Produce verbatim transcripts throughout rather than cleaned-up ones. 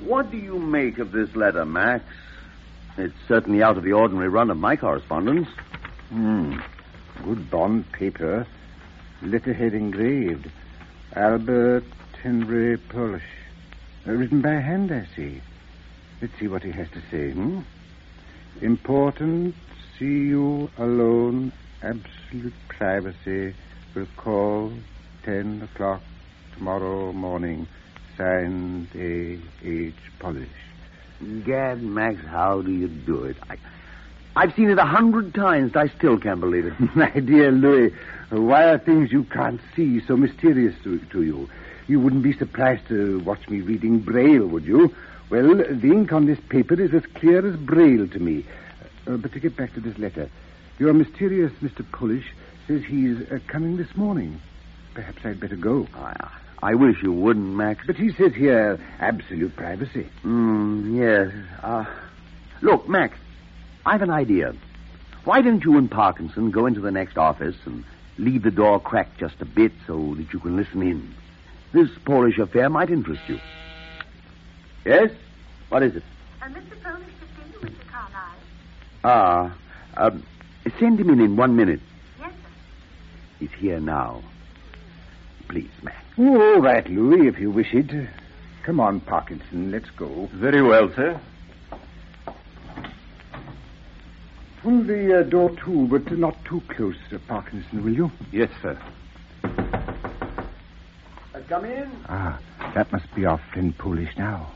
What do you make of this letter, Max? It's certainly out of the ordinary run of my correspondence. Hmm. Good bond paper. Letterhead engraved. Albert Henry Polish. Uh, written by hand, I see. Let's see what he has to say. Hmm? Important. See you alone. Absolute privacy. Will call ten o'clock tomorrow morning. Signed A. H. Polish. Gad, Max, how do you do it? I, I've seen it a hundred times, and I still can't believe it. My dear Louis, why are things you can't see so mysterious to, to you? You wouldn't be surprised to watch me reading Braille, would you? Well, the ink on this paper is as clear as Braille to me. Uh, but to get back to this letter, your mysterious Mister Polish says he's uh, coming this morning. Perhaps I'd better go. I, I wish you wouldn't, Max. But he says here, absolute privacy. Mm, yes. Uh, look, Max, I've an idea. Why don't you and Parkinson go into the next office and leave the door cracked just a bit so that you can listen in? This Polish affair might interest you. Yes? What is it? Uh, Mister Polish to see you, Mister Carlyle. Ah, uh, send him in in one minute. Yes, sir. He's here now. Please, Max. Oh, all right, Louis, if you wish it. Come on, Parkinson, let's go. Very well, sir. Pull the uh, door to, but not too close, uh, Parkinson, will you? Yes, sir. Uh, come in. Ah, that must be our friend Polish now.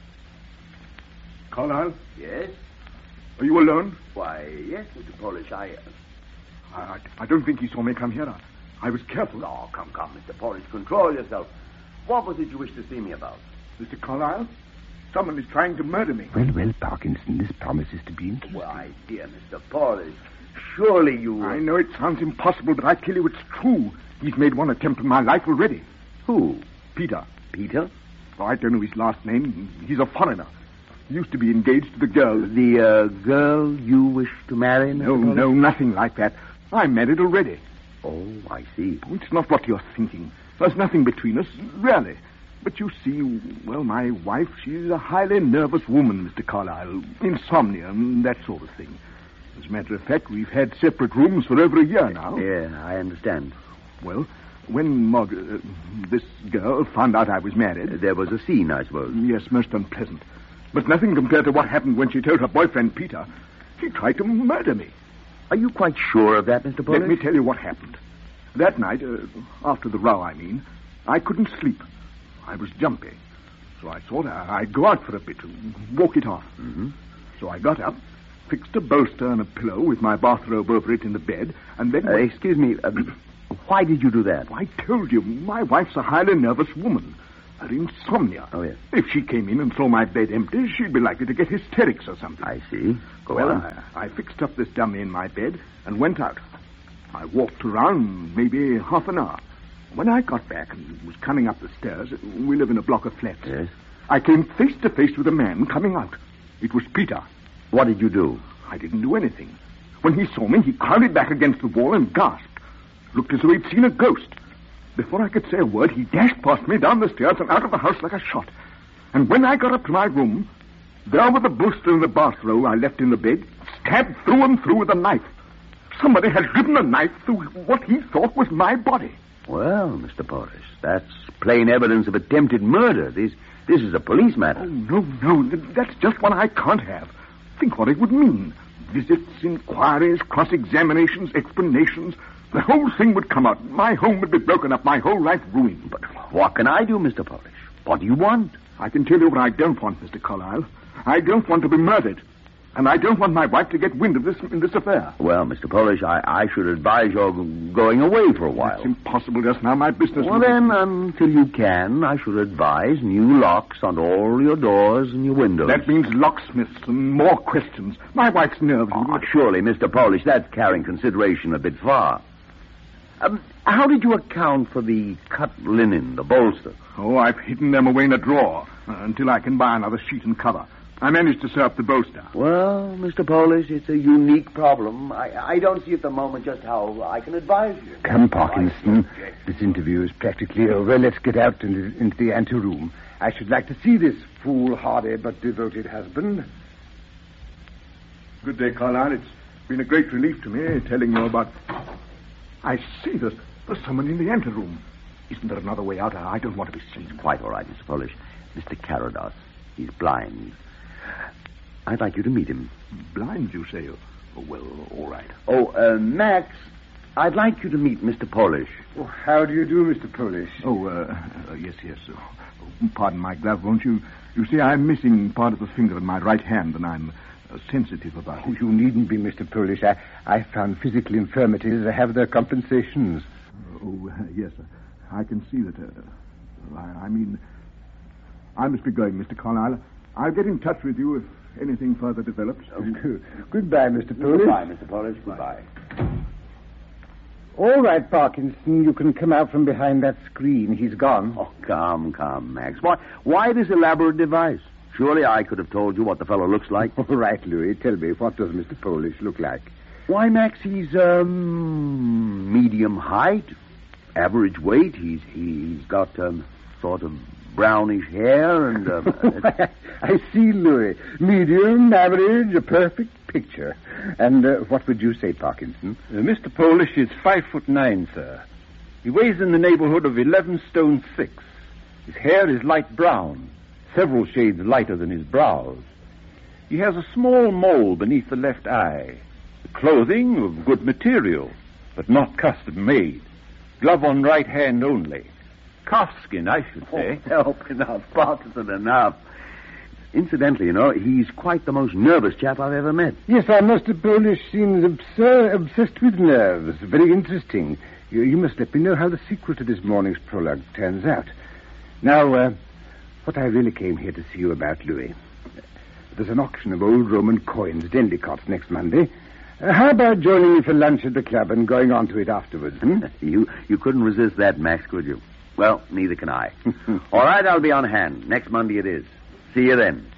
Carlyle, Yes? are you alone? Why, yes, Mister Polish, I... Uh... I, I don't think he saw me come here. I, I was careful. Oh, come, come, Mister Polish, control yourself. What was it you wished to see me about? Mister Carlyle, someone is trying to murder me. Well, well, Parkinson, this promises to be interesting. Why, dear Mister Polish, surely you... I know it sounds impossible, but I tell you it's true. He's made one attempt on my life already. Who? Peter. Peter? Oh, I don't know his last name. He's a foreigner. He used to be engaged to the girl. The uh, girl you wish to marry, Mister No, Polish? no, nothing like that. I'm married already. Oh, I see. It's not what you're thinking. There's nothing between us, really. But you see, well, my wife, she's a highly nervous woman, Mister Carlyle. Insomnia and that sort of thing. As a matter of fact, we've had separate rooms for over a year now. Yeah, I understand. Well, when Margaret, uh, this girl, found out I was married... There was a scene, I suppose. Yes, most unpleasant. But nothing compared to what happened when she told her boyfriend, Peter. She tried to murder me. Are you quite sure of that, Mister Polish? Let me tell you what happened. That night, uh, after the row, I mean, I couldn't sleep. I was jumpy. So I thought I'd go out for a bit and walk it off. Mm-hmm. So I got up, fixed a bolster and a pillow with my bathrobe over it in the bed, and then... Uh, excuse me, uh, why did you do that? I told you, my wife's a highly nervous woman. Her insomnia. Oh, yes. If she came in and saw my bed empty, she'd be likely to get hysterics or something. I see. Go well, on. I, I fixed up this dummy in my bed and went out. I walked around maybe half an hour. When I got back and was coming up the stairs, we live in a block of flats. Yes? I came face to face with a man coming out. It was Peter. What did you do? I didn't do anything. When he saw me, he crowded back against the wall and gasped. Looked as though he'd seen a ghost. Before I could say a word, he dashed past me down the stairs and out of the house like a shot. And when I got up to my room, there were the bolster and the bathrobe I left in the bed, stabbed through and through with a knife. Somebody had driven a knife through what he thought was my body. Well, Mister Polish, that's plain evidence of attempted murder. This, this is a police matter. Oh, no, no, that's just what I can't have. Think what it would mean. Visits, inquiries, cross-examinations, explanations. The whole thing would come out. My home would be broken up, my whole life ruined. But what can I do, Mister Polish? What do you want? I can tell you what I don't want, Mister Carlyle. I don't want to be murdered. And I don't want my wife to get wind of this in this affair. Well, Mister Polish, I, I should advise your going away for a while. It's impossible just now. My business... Well, then, until you can, I should advise new locks on all your doors and your windows. That means locksmiths and more questions. My wife's nerves... Oh, surely, Mister Polish, that's carrying consideration a bit far. Um, how did you account for the cut linen, the bolster? Oh, I've hidden them away in a drawer uh, until I can buy another sheet and cover. I managed to serve the bolster. Well, Mister Polish, it's a unique problem. I, I don't see at the moment just how I can advise you. Come, Parkinson. This interview is practically over. Let's get out into, into the anteroom. I should like to see this foolhardy but devoted husband. Good day, Carlyle. It's been a great relief to me telling you about... I see there's, there's someone in the anteroom. Isn't there another way out? I don't want to be seen. It's quite all right, Mister Polish. Mister Carados. He's blind. I'd like you to meet him. Blind, you say? Oh, well, all right. Oh, uh, Max, I'd like you to meet Mister Polish. Oh, how do you do, Mister Polish? Oh, uh, uh, yes, yes. Oh, pardon my glove, won't you? You see, I'm missing part of the finger in my right hand, and I'm uh, sensitive about Oh, it. you needn't be, Mister Polish. I, I found physical infirmities have their compensations. Oh, uh, yes. I can see that. Uh, I, I mean, I must be going, Mister Carlyle. I'll get in touch with you if anything further develops. Oh, good. Goodbye, Mister Polish. Goodbye, Mister Polish. Goodbye. All right, Parkinson, you can come out from behind that screen. He's gone. Oh, come, come, Max. Why, why this elaborate device? Surely I could have told you what the fellow looks like. All right, Louis, tell me, what does Mister Polish look like? Why, Max, he's, um, medium height, average weight. He's, he's got, um, sort of brownish hair and, um... I see, Louis. Medium, average, a perfect picture. And uh, what would you say, Parkinson? Uh, Mister Polish is five foot nine, sir. He weighs in the neighborhood of eleven stone six. His hair is light brown, several shades lighter than his brows. He has a small mole beneath the left eye. The clothing of good material, but not custom made. Glove on right hand only. Calfskin, I should say. Oh, help enough, Parkinson, enough. Incidentally, you know, he's quite the most nervous chap I've ever met. Yes, our Mister Polish seems absurd, obsessed with nerves. Very interesting. You, you must let me know how the sequel to this morning's prologue turns out. Now, uh, what I really came here to see you about, Louis. There's an auction of old Roman coins at Endicott's next Monday. Uh, how about joining me for lunch at the club and going on to it afterwards? Hmm? you, you couldn't resist that, Max, could you? Well, neither can I. All right, I'll be on hand. Next Monday it is. See you then.